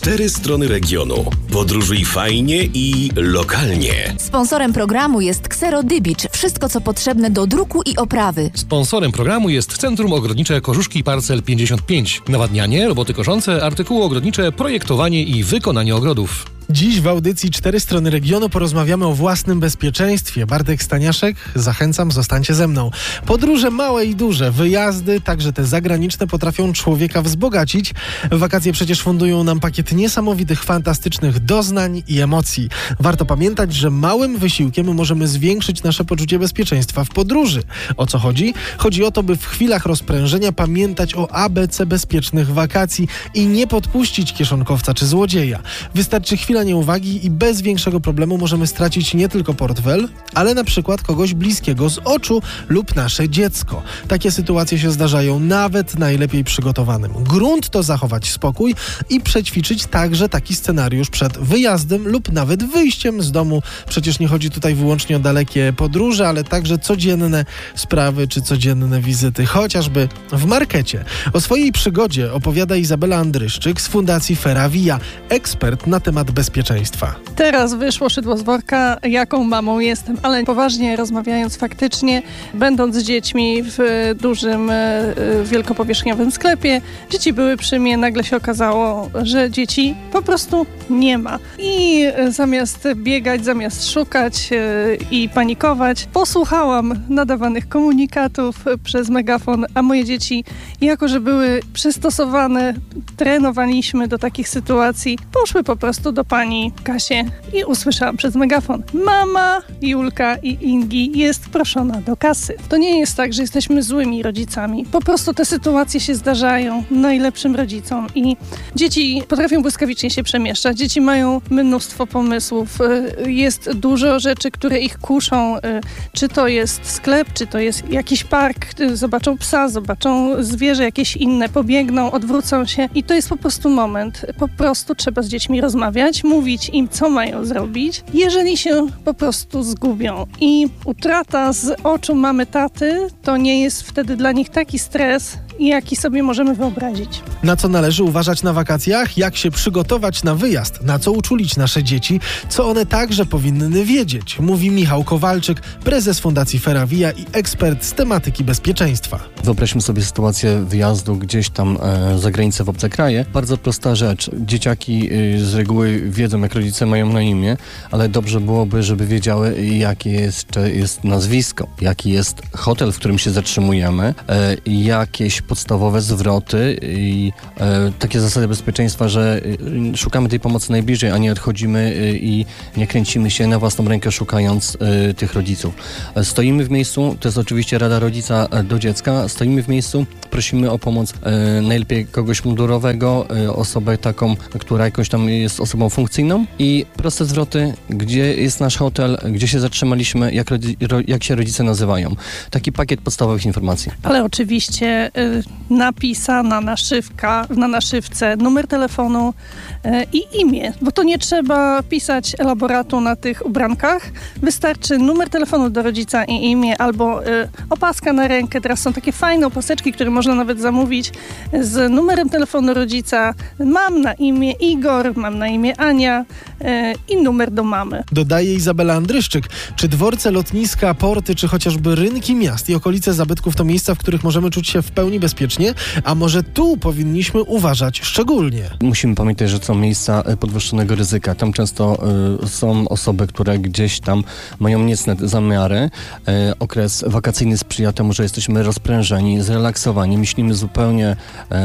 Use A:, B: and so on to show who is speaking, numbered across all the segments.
A: 4 strony regionu. Podróżuj fajnie i lokalnie.
B: Sponsorem programu jest Xero Dybicz. Wszystko, co potrzebne do druku i oprawy.
C: Sponsorem programu jest Centrum Ogrodnicze Korzuszki Parcel 55. Nawadnianie, roboty koszące, artykuły ogrodnicze, projektowanie i wykonanie ogrodów.
D: Dziś w audycji 4 strony regionu porozmawiamy o własnym bezpieczeństwie. Bartek Staniaszek, zachęcam, zostańcie ze mną. Podróże małe i duże, wyjazdy, także te zagraniczne, potrafią człowieka wzbogacić. Wakacje przecież fundują nam pakiet niesamowitych, fantastycznych doznań i emocji. Warto pamiętać, że małym wysiłkiem możemy zwiększyć nasze poczucie bezpieczeństwa w podróży. O co chodzi? Chodzi o to, by w chwilach rozprężenia pamiętać o ABC bezpiecznych wakacji i nie podpuścić kieszonkowca czy złodzieja. Wystarczy chwila nieuwagi i bez większego problemu możemy stracić nie tylko portfel, ale na przykład kogoś bliskiego z oczu lub nasze dziecko. Takie sytuacje się zdarzają nawet najlepiej przygotowanym. Grunt to zachować spokój i przećwiczyć także taki scenariusz przed wyjazdem lub nawet wyjściem z domu. Przecież nie chodzi tutaj wyłącznie o dalekie podróże, ale także codzienne sprawy czy codzienne wizyty, chociażby w markecie. O swojej przygodzie opowiada Izabela Andryszczyk z Fundacji Feravia, ekspert na temat bezpieczeństwa.
E: Teraz wyszło szydło z worka, jaką mamą jestem, ale poważnie rozmawiając faktycznie, będąc z dziećmi w dużym, wielkopowierzchniowym sklepie, dzieci były przy mnie, nagle się okazało, że dzieci po prostu nie ma. I zamiast biegać, zamiast szukać i panikować, posłuchałam nadawanych komunikatów przez megafon, a moje dzieci, jako że były przystosowane, trenowaliśmy do takich sytuacji, poszły po prostu do pani Kasie i usłyszałam przez megafon: mama Julka i Ingi jest proszona do kasy. To nie jest tak, że jesteśmy złymi rodzicami. Po prostu te sytuacje się zdarzają najlepszym rodzicom i dzieci potrafią błyskawicznie się przemieszczać. Dzieci mają mnóstwo pomysłów. Jest dużo rzeczy, które ich kuszą. Czy to jest sklep, czy to jest jakiś park. Zobaczą psa, zobaczą zwierzę jakieś inne, pobiegną, odwrócą się i to jest po prostu moment. Po prostu trzeba z dziećmi rozmawiać, mówić im, co mają zrobić, jeżeli się po prostu zgubią. I utrata z oczu mamy taty to nie jest wtedy dla nich taki stres, jaki sobie możemy wyobrazić.
D: Na co należy uważać na wakacjach? Jak się przygotować na wyjazd? Na co uczulić nasze dzieci? Co one także powinny wiedzieć? Mówi Michał Kowalczyk, prezes Fundacji Feravia i ekspert z tematyki bezpieczeństwa.
F: Wyobraźmy sobie sytuację wyjazdu gdzieś tam za granicę w obce kraje. Bardzo prosta rzecz. Dzieciaki z reguły wiedzą, jak rodzice mają na imię, ale dobrze byłoby, żeby wiedziały, jakie jest nazwisko, jaki jest hotel, w którym się zatrzymujemy, jakieś podstawowe zwroty i takie zasady bezpieczeństwa, że szukamy tej pomocy najbliżej, a nie odchodzimy i nie kręcimy się na własną rękę szukając tych rodziców. Stoimy w miejscu, to jest oczywiście rada rodzica do dziecka, stoimy w miejscu, prosimy o pomoc najlepiej kogoś mundurowego, osobę taką, która jakoś tam jest osobą funkcyjną i proste zwroty, gdzie jest nasz hotel, gdzie się zatrzymaliśmy, jak się rodzice nazywają. Taki pakiet podstawowych informacji.
E: Ale oczywiście napisana na naszywce numer telefonu i imię, bo to nie trzeba pisać elaboratu na tych ubrankach. Wystarczy numer telefonu do rodzica i imię albo opaska na rękę. Teraz są takie fajne opaseczki, które można nawet zamówić z numerem telefonu rodzica. Mam na imię Igor, mam na imię Ania i numer do mamy.
D: Dodaje Izabela Andryszczyk. Czy dworce, lotniska, porty, czy chociażby rynki miast i okolice zabytków to miejsca, w których możemy czuć się w pełni bezpiecznie? A może tu powinniśmy uważać szczególnie?
F: Musimy pamiętać, że są miejsca podwyższonego ryzyka. Tam często są osoby, które gdzieś tam mają niecne zamiary. Okres wakacyjny sprzyja temu, że jesteśmy rozprężeni, zrelaksowani. Myślimy zupełnie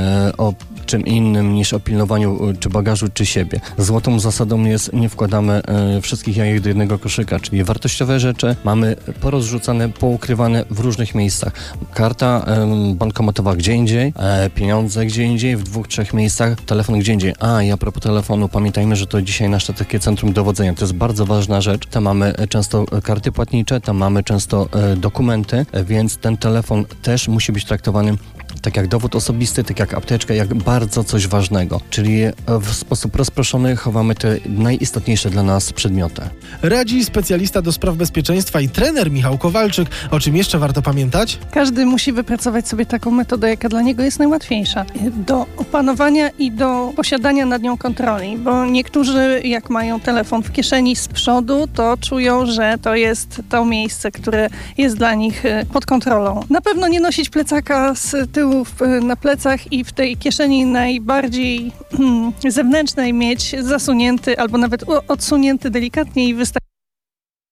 F: o czym innym niż o pilnowaniu czy bagażu, czy siebie. Złotą zasadą jest, nie wkładamy wszystkich jajek do jednego koszyka, czyli wartościowe rzeczy mamy porozrzucane, poukrywane w różnych miejscach. Karta bankomatowa gdzie indziej, pieniądze gdzie indziej, w 2-3 miejscach, telefon gdzie indziej. I a propos telefonu, pamiętajmy, że to dzisiaj nasze takie centrum dowodzenia. To jest bardzo ważna rzecz. Tam mamy często karty płatnicze, tam mamy często dokumenty, więc ten telefon też musi być traktowany tak jak dowód osobisty, tak jak apteczka, jak bardzo coś ważnego. Czyli w sposób rozproszony chowamy te najistotniejsze dla nas przedmioty.
D: Radzi specjalista do spraw bezpieczeństwa i trener Michał Kowalczyk. O czym jeszcze warto pamiętać?
E: Każdy musi wypracować sobie taką metodę, jaka dla niego jest najłatwiejsza do opanowania i do posiadania nad nią kontroli, bo niektórzy jak mają telefon w kieszeni z przodu, to czują, że to jest to miejsce, które jest dla nich pod kontrolą. Na pewno nie nosić plecaka z tyłu na plecach i w tej kieszeni najbardziej zewnętrznej mieć zasunięty albo nawet odsunięty delikatnie i wystawiony